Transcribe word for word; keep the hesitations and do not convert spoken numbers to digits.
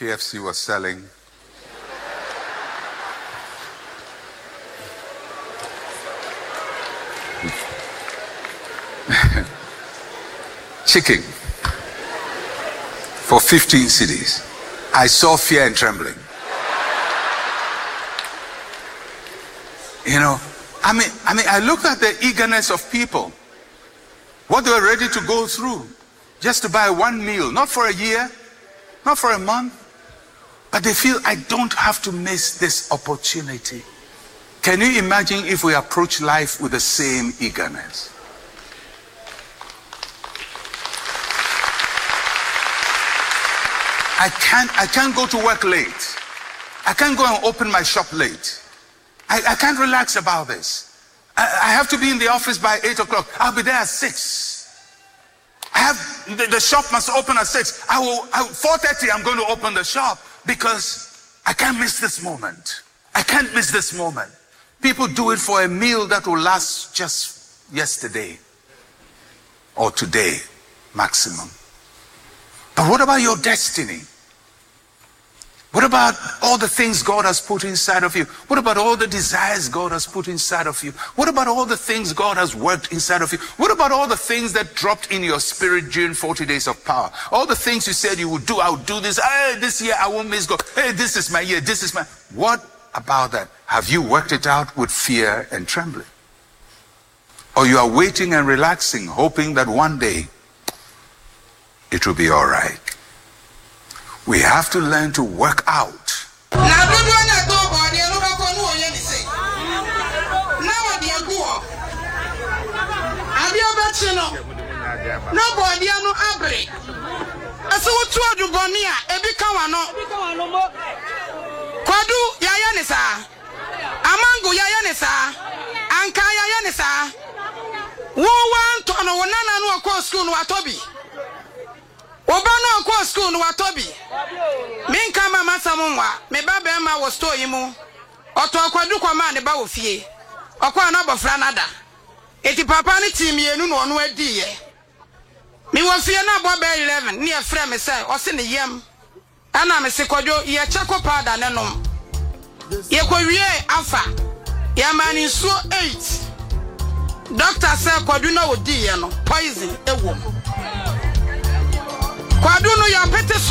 K F C was selling chicken for fifteen cedis. I saw fear and trembling. You know, I mean, I mean, I look at the eagerness of people, what they were ready to go through just to buy one meal, not for a year, not for a month, but they feel I don't have to miss this opportunity. Can you imagine if we approach life with the same eagerness? I can't, I can't go to work late. I can't go and open my shop late. I, I can't relax about this. I, I have to be in the office by eight o'clock. I'll be there at six. I have, the, the shop must open at six. I will, I, four thirty, I'm going to open the shop because I can't miss this moment. I can't miss this moment. People do it for a meal that will last just yesterday or today, maximum. But what about your destiny? What about all the things God has put inside of you? What about all the desires God has put inside of you? What about all the things God has worked inside of you? What about all the things that dropped in your spirit during forty days of power? All the things you said you would do, I would do this. Hey, this year I won't miss God. Hey, this is my year. This is my... What about that? Have you worked it out with fear and trembling? Or you are waiting and relaxing, hoping that one day it will be all right? We have to learn to work out. Obano kwa school no watobi. Min kama masamunwa, me baba ma wo store mu. Oto akwadu kwa ma ne ba wo fie. Okwa na bofra nada. Eti papa ne team yenu no ono adi ye. Me wo fie na bo be eleven, ne e frɛ me say, o se ne yam. Ana me se kodwo ye chako pada ne nom. Ye kowie afa. Ya mani nsuo eight. Doctor say kodwo na odi ye no, poison ewo. Kwadu no ya pete